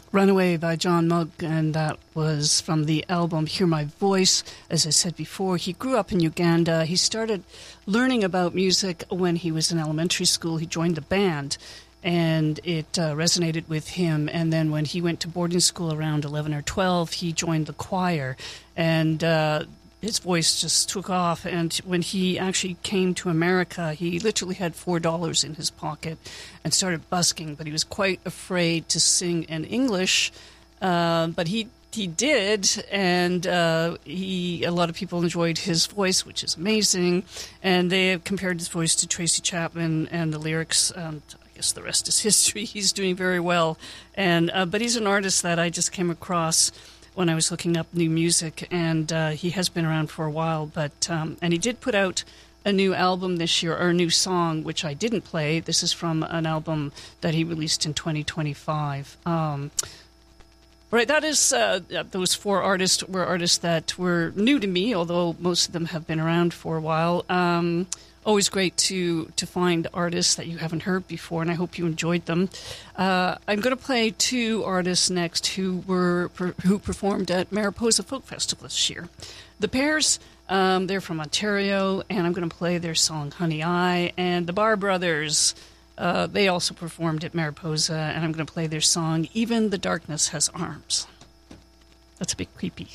Runaway by John Mugg, and that was from the album Hear My Voice. As I said before, he grew up in Uganda. He started learning about music when he was in elementary school. He joined the band, and it resonated with him. And then when he went to boarding school around 11 or 12, he joined the choir, and his voice just took off. And when he actually came to America, he literally had $4 in his pocket and started busking, but he was quite afraid to sing in English. But he did, and a lot of people enjoyed his voice, which is amazing. And they have compared his voice to Tracy Chapman, and the lyrics, and I guess the rest is history. He's doing very well. And but he's an artist that I just came across when I was looking up new music, and he has been around for a while. But and he did put out a new album this year, or a new song, which I didn't play. This is from an album that he released in 2025. Right, that is, those four artists were artists that were new to me, although most of them have been around for a while. Always great to find artists that you haven't heard before, and I hope you enjoyed them. I'm going to play two artists next who performed at Mariposa Folk Festival this year. The Pears, they're from Ontario, and I'm going to play their song Honey Eye. And the Bar Brothers, they also performed at Mariposa, and I'm going to play their song Even the Darkness Has Arms. That's a bit creepy.